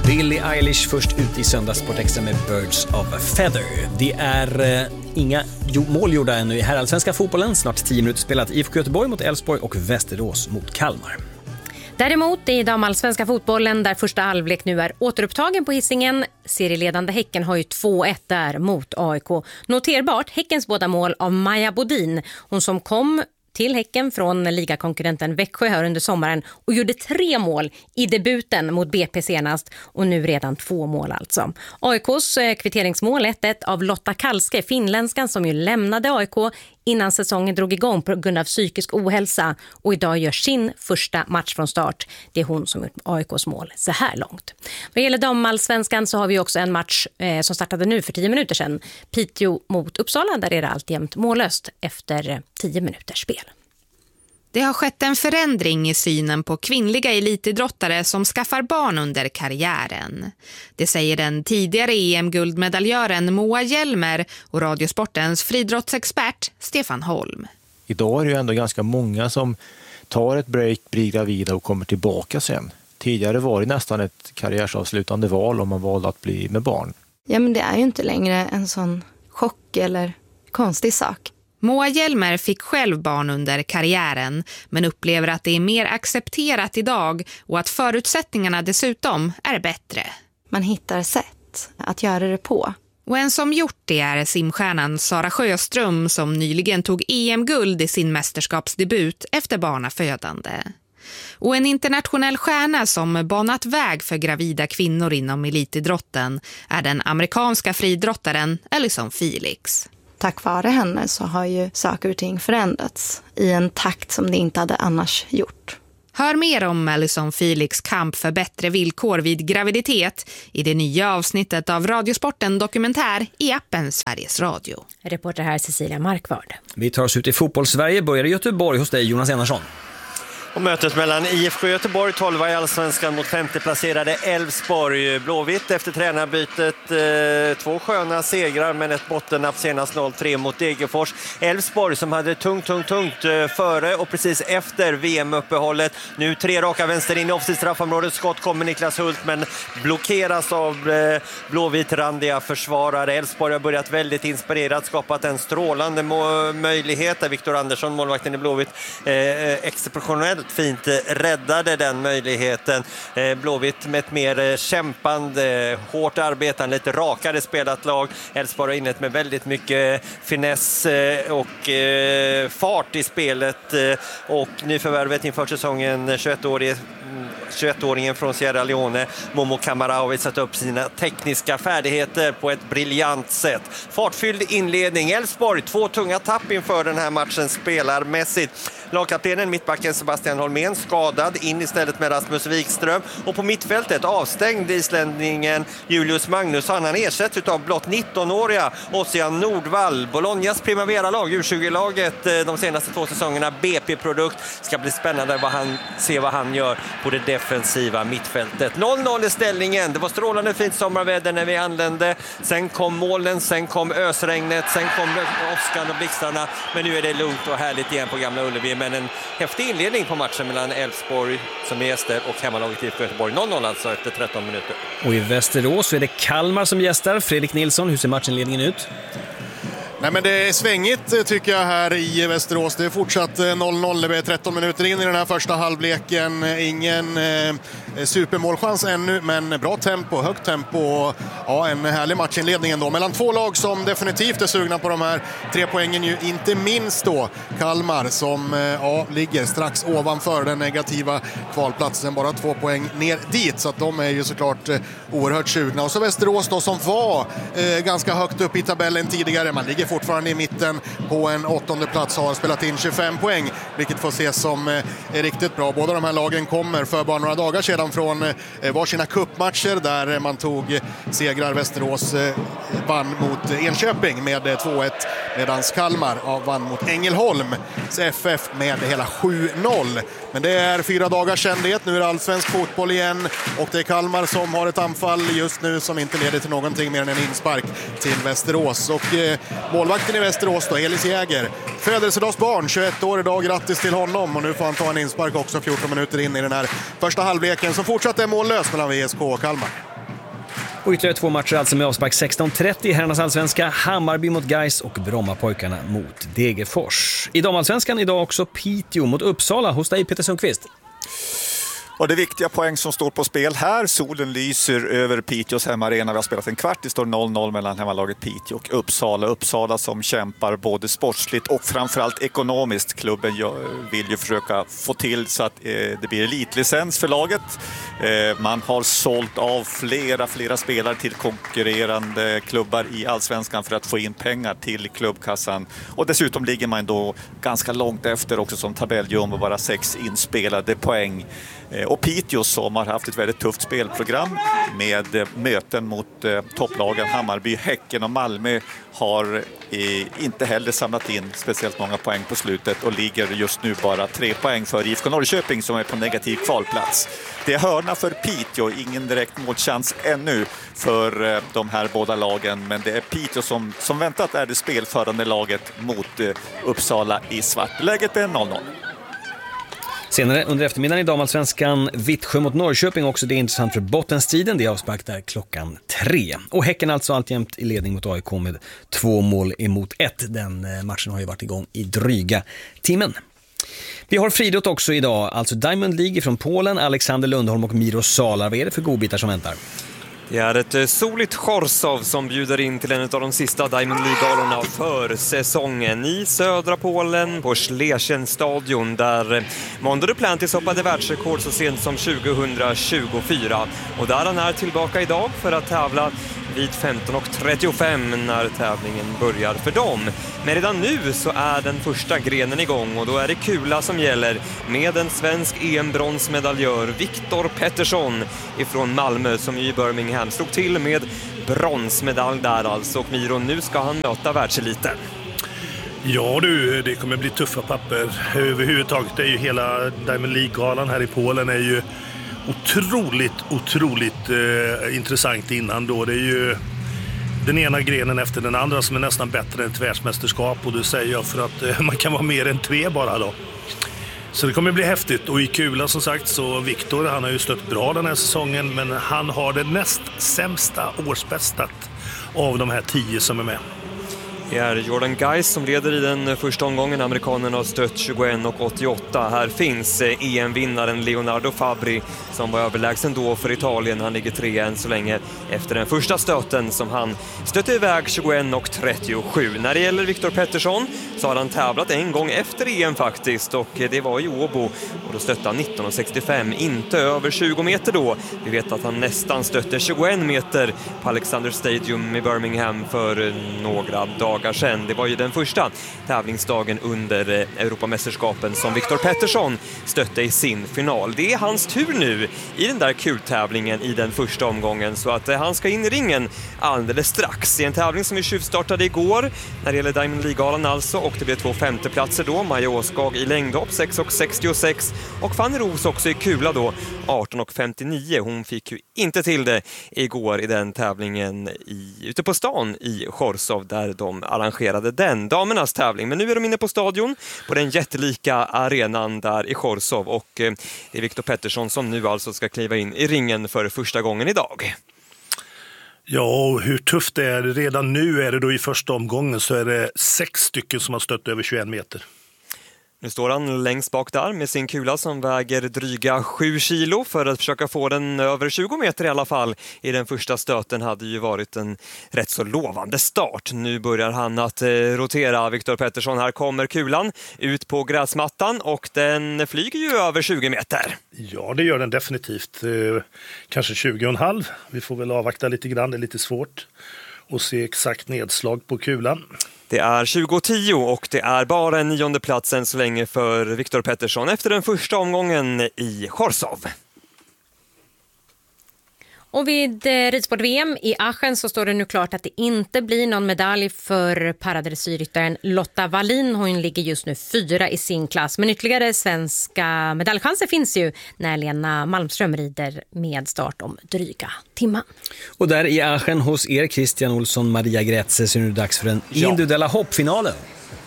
Billie Eilish först ut i Söndagssport Extra med Birds of a Feather. Det är inga mål gjorda ännu i herrallsvenska fotbollen. Snart 10 minuter spelat. IFK Göteborg mot Elfsborg och Västerås mot Kalmar. Däremot i damallsvenska fotbollen där första halvlek nu är återupptagen på Hisingen. Serieledande Häcken har ju 2-1 där mot AIK. Noterbart Häckens båda mål av Maja Bodin. Hon som kom till Häcken från ligakonkurrenten Växjö här under sommaren och gjorde 3 mål i debuten mot BP senast och nu redan 2 mål alltså. AIKs kvitteringsmål 1-1 av Lotta Kalske, finländskan som ju lämnade AIK innan säsongen drog igång på grund av psykisk ohälsa och idag gör sin första match från start. Det är hon som gjort AIKs mål så här långt. Vad gäller damallsvenskan så har vi också en match som startade nu för 10 minuter sedan. Piteå mot Uppsala, där är det alltjämt mållöst efter 10 minuters spel. Det har skett en förändring i synen på kvinnliga elitidrottare som skaffar barn under karriären. Det säger den tidigare EM-guldmedaljören Moa Hjelmer och Radiosportens friidrottsexpert Stefan Holm. Idag är det ju ändå ganska många som tar ett break, blir gravida och kommer tillbaka sen. Tidigare var det nästan ett karriärsavslutande val om man valde att bli med barn. Ja, men det är ju inte längre en sån chock eller konstig sak. Moa Hjelmer fick själv barn under karriären men upplever att det är mer accepterat idag och att förutsättningarna dessutom är bättre. Man hittar sätt att göra det på. Och en som gjort det är simstjärnan Sara Sjöström som nyligen tog EM-guld i sin mästerskapsdebut efter barnafödande. Och en internationell stjärna som banat väg för gravida kvinnor inom elitidrotten är den amerikanska friidrottaren Allyson Felix. Tack vare henne så har ju saker och ting förändrats i en takt som det inte hade annars gjort. Hör mer om Allyson Felix kamp för bättre villkor vid graviditet i det nya avsnittet av Radiosporten Dokumentär i appen Sveriges Radio. Reporter här Cecilia Markvard. Vi tar oss ut i fotbollssverige, börjar i Göteborg hos dig Jonas Enarsson. Och mötet mellan IFK Göteborg 12 i allsvenskan mot 50 placerade Elfsborg. Blåvitt efter tränarbytet 2 sköna segrar men ett bottennapp senast 0-3 mot Degerfors. Elfsborg som hade tungt före och precis efter VM-uppehållet. Nu 3 raka vänster in i offensivt straffområdet. Skott kommer Niklas Hult men blockeras av blåvit-randiga försvarare. Elfsborg har börjat väldigt inspirerat, skapat en strålande möjlighet där Viktor Andersson, målvakten i Blåvitt, exceptionellt fint räddade den möjligheten. Blåvitt med ett mer kämpande, hårt arbetande, lite rakare spelat lag. Elfsborg har inlett med väldigt mycket finess och fart i spelet och nyförvärvet inför säsongen 21-åringen från Sierra Leone, Momo Kamara, har visat upp sina tekniska färdigheter på ett briljant sätt. Fartfylld inledning. Elfsborg 2 tunga tapp inför den här matchen spelarmässigt. Lagkaptenen, mittbacken Sebastian Holmén, skadad, in istället med Rasmus Wikström. Och på mittfältet avstängd isländingen Julius Magnusson. Han ersätts av blott 19-åriga Ossian Nordvall. Bolognas Primavera-lag, U20-laget de senaste 2 säsongerna, BP-produkt. Ska bli spännande se vad han gör på det defensiva mittfältet. 0-0 i ställningen. Det var strålande fint sommarväder när vi anlände. Sen kom målen, sen kom ösregnet, sen kom åskan och blixtarna. Men nu är det lugnt och härligt igen på Gamla Ullevi. Men en häftig inledning på matchen mellan Elfsborg som är gäster och hemmalaget IFK Göteborg. 0-0 alltså efter 13 minuter. Och i Västerås så är det Kalmar som gästar. Fredrik Nilsson, hur ser matchenledningen ut? Nej, men det är svängigt tycker jag här i Västerås. Det är fortsatt 0-0, det är 13 minuter in i den här första halvleken. Ingen supermålchans ännu, men bra tempo, högt tempo. Ja, en härlig matchinledning ändå. Mellan 2 lag som definitivt är sugna på de här 3 poängen. Ju inte minst då Kalmar som ligger strax ovanför den negativa kvalplatsen. Bara 2 poäng ner dit, så att de är ju såklart oerhört sugna. Och så Västerås då som var ganska högt upp i tabellen tidigare. Man ligger fortfarande i mitten på en 8:e plats, har spelat in 25 poäng, vilket får ses som är riktigt bra. Båda de här lagen kommer för bara några dagar sedan från varsina cupmatcher där man tog segrar. Västerås vann mot Enköping med 2-1 medan Kalmar vann mot Ängelholm FF med hela 7-0. Men det är 4 dagar sedan det. Nu är det allsvensk fotboll igen och det är Kalmar som har ett anfall just nu som inte leder till någonting mer än en inspark till Västerås. Och målvakten i Västerås då, Elis Jäger, födelsedagsbarn, 21 år idag, grattis till honom. Och nu får han ta en inspark också 14 minuter in i den här första halvleken som fortsatt är mållös mellan VSK och Kalmar. Och ytterligare 2 matcher alltså med avspark 16:30 i herrarnas allsvenska. Hammarby mot Gais och Brommapojkarna mot Degerfors. I damallsvenskan idag också Piteå mot Uppsala. Hos dig Peter Sundqvist. Och det är viktiga poäng som står på spel här. Solen lyser över Piteås hemmaarena. Vi har spelat en kvart. Det står 0-0 mellan hemmalaget Piteå och Uppsala. Uppsala som kämpar både sportsligt och framförallt ekonomiskt. Klubben vill ju försöka få till så att det blir elitlicens för laget. Man har sålt av flera spelare till konkurrerande klubbar i allsvenskan för att få in pengar till klubbkassan. Och dessutom ligger man då ganska långt efter också som tabelljumbo, bara 6 inspelade poäng. Och Piteå som har haft ett väldigt tufft spelprogram med möten mot topplagen Hammarby, Häcken och Malmö har inte heller samlat in speciellt många poäng på slutet och ligger just nu bara 3 poäng för IFK Norrköping som är på negativ kvalplats. Det är hörna för Piteå, ingen direkt målchans ännu för de här båda lagen, men det är Piteå som väntat är det spelförande laget mot Uppsala i svart. Läget är 0-0. Senare under eftermiddagen i damallsvenskan Vittsjö mot Norrköping också. Det är intressant för bottenstriden. Det är avspark där 3:00. Och Häcken alltså alltjämt i ledning mot AIK med 2 mål emot 1. Den matchen har ju varit igång i dryga timmen. Vi har friidrott också idag. Alltså Diamond League från Polen. Alexander Lundholm och Miro Salar. Vad är det för godbitar som väntar? Det är ett soligt Chorzów som bjuder in till en av de sista Diamond League-galorna för säsongen i södra Polen på Schlechen-stadion där Mondo Duplantis hoppade världsrekord så sent som 2024. Och där han är tillbaka idag för att tävla vid 15:35 när tävlingen börjar för dem. Men redan nu så är den första grenen igång och då är det kula som gäller med en svensk EM-bronsmedaljör Viktor Pettersson ifrån Malmö som i Birmingham slog till med bronsmedalj där alltså. Och Miro, nu ska han möta världseliten. Ja du, det kommer bli tuffa papper. Överhuvudtaget är ju hela Diamond League-galan här i Polen är ju otroligt intressant innan då. Det är ju den ena grenen efter den andra som är nästan bättre än ett världsmästerskap, och det säger jag för att man kan vara mer än 3 bara då. Så det kommer bli häftigt, och i kulan som sagt så Viktor, han har ju stött bra den här säsongen, men han har det näst sämsta årsbästat av de här 10 som är med. Det är Jordan Gais som leder i den första omgången. Amerikanerna har stött 21,88. Här finns EM-vinnaren Leonardo Fabri som var överlägsen då för Italien. Han ligger 3 än så länge efter den första stöten som han stötte iväg 21,37. När det gäller Viktor Pettersson så har han tävlat en gång efter EM faktiskt, och det var i Åbo, och då stötte han 19,65, inte över 20 meter då. Vi vet att han nästan stötte 21 meter på Alexander Stadium i Birmingham för några dagar sedan. Det var ju den första tävlingsdagen under Europamästerskapen som Viktor Pettersson stötte i sin final. Det är hans tur nu i den där kultävlingen i den första omgången, så att han ska in i ringen alldeles strax i en tävling som vi tjuvstartade igår när det gäller Diamond League-galan alltså, och det blev 2 femteplatser då. Maja Åskag i längdhopp 6,66 och Fanny Ros också i kula då 18,59. Hon fick ju inte till det igår i den tävlingen ute på stan i Chorzów där de arrangerade den damernas tävling. Men nu är de inne på stadion på den jättelika arenan där i Chorzów, och det är Viktor Pettersson som nu alltså ska kliva in i ringen för första gången idag. Ja, och hur tufft det är. Redan nu är det då i första omgången så är det 6 stycken som har stött över 21 meter. Nu står han längst bak där med sin kula som väger dryga 7 kilo för att försöka få den över 20 meter i alla fall. I den första stöten hade ju varit en rätt så lovande start. Nu börjar han att rotera, Viktor Pettersson. Här kommer kulan ut på gräsmattan och den flyger ju över 20 meter. Ja, det gör den definitivt. Kanske 20,5. Vi får väl avvakta lite grann, det är lite svårt att se exakt nedslag på kulan. Det är 20:10 och det är bara en 9:e plats än så länge för Viktor Pettersson efter den första omgången i Chorzów. Och vid ridsport-VM i Aachen så står det nu klart att det inte blir någon medalj för paradressyrryttaren Lotta Wallin. Hon ligger just nu 4 i sin klass. Men ytterligare svenska medaljchanser finns ju när Lena Malmström rider med start om dryga timman. Och där i Aachen hos er, Christian Olsson, Maria Grätze, så är det dags för den individuella hoppfinalen.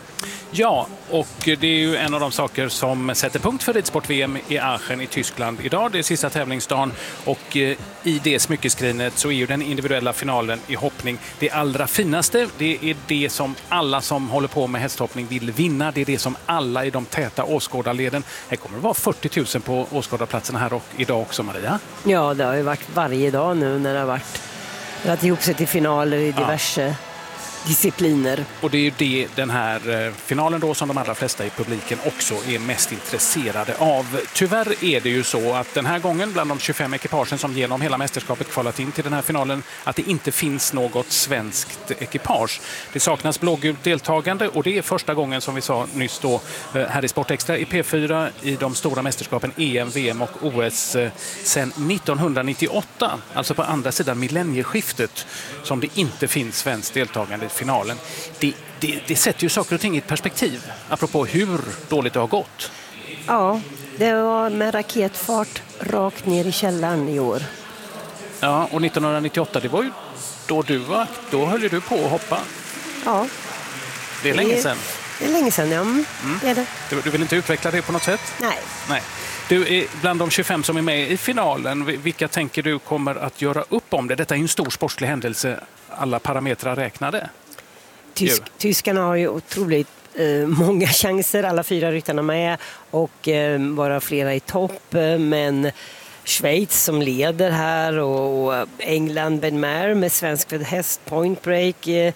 Ja, och det är ju en av de saker som sätter punkt för ridsport-VM i Aachen i Tyskland idag. Det är sista tävlingsdagen och i det smyckeskrinet så är ju den individuella finalen i hoppning det allra finaste. Det är det som alla som håller på med hästhoppning vill vinna. Det är det som alla i de täta åskådarleden. Här kommer det vara 40 000 på åskådarplatserna här och idag också, Maria. Ja, det har ju varit varje dag nu när det har varit ihop sig till finaler i diverse discipliner. Och det är ju det den här finalen då som de allra flesta i publiken också är mest intresserade av. Tyvärr är det ju så att den här gången bland de 25 ekipagen som genom hela mästerskapet kvalat in till den här finalen att det inte finns något svenskt ekipage. Det saknas blågult deltagande och det är första gången som vi sa nyss då här i Sportextra i P4 i de stora mästerskapen EM, VM och OS sedan 1998, alltså på andra sidan millennieskiftet som det inte finns svenskt deltagande i finalen. Det sätter ju saker och ting i ett perspektiv, apropå hur dåligt det har gått. Ja, det var med raketfart rakt ner i källaren i år. Ja, och 1998, det var ju då höll ju du på att hoppa. Ja. Det är länge sedan. Det är länge sedan, ja. Det är det. Du vill inte utveckla det på något sätt? Nej. Du är bland de 25 som är med i finalen. Vilka tänker du kommer att göra upp om det? Detta är en stor sportslig händelse, alla parametrar räknade. Tyskarna har ju otroligt många chanser, alla 4 ryttarna med och bara flera i topp, men Schweiz som leder här och England, Ben Maher med svensk häst, Point Break,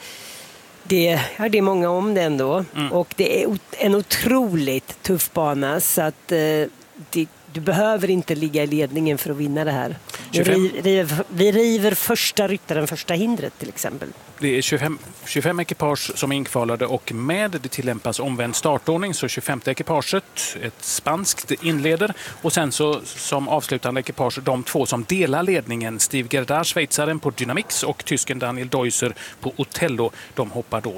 det är många om det ändå. Och det är en otroligt tuff bana så att du behöver inte ligga i ledningen för att vinna det här. Vi river första ryttaren, första hindret till exempel. Det är 25 ekipage som är inkvalade och med det tillämpas omvänd startordning. Så 25 ekipaget, ett spanskt inleder och sen så som avslutande ekipage de 2 som delar ledningen. Steve Gerdard, schweizaren på Dynamix och tysken Daniel Deusser på Otello. De hoppar då